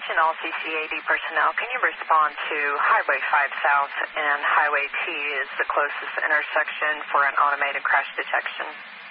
Attention all CCAD personnel, can you respond to Highway 5 South and Highway T is the closest intersection for an automated crash detection?